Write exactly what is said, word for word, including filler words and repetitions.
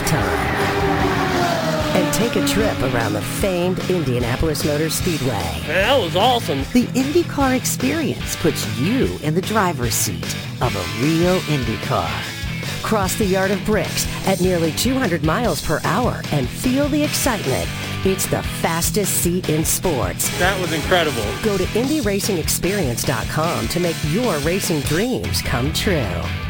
time. And take a trip around the famed Indianapolis Motor Speedway. That was awesome. The IndyCar experience puts you in the driver's seat of a real IndyCar. Cross the Yard of Bricks at nearly two hundred miles per hour and feel the excitement. It's the fastest seat in sports. That was incredible. Go to Indy Racing Experience dot com to make your racing dreams come true.